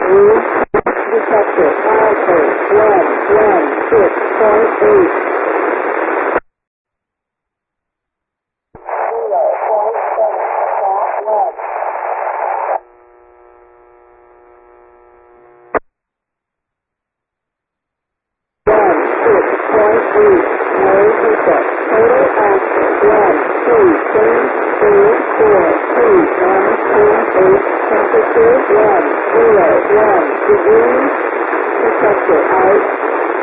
Room detector Alpha 116.8. Temperature 101 degrees. Detector out.